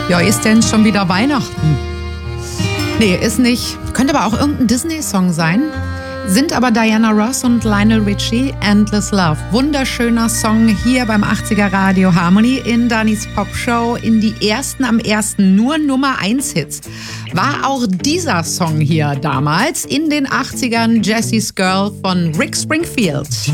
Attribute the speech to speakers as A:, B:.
A: Ja, ist denn schon wieder Weihnachten? Nee, ist nicht. Könnte aber auch irgendein Disney-Song sein. Sind aber Diana Ross und Lionel Richie, Endless Love. Wunderschöner Song hier beim 80er Radio Harmony in Dannys Popshow. In die ersten am ersten nur Nummer 1 Hits. War auch dieser Song hier damals in den 80ern, Jessie's Girl von Rick Springfield.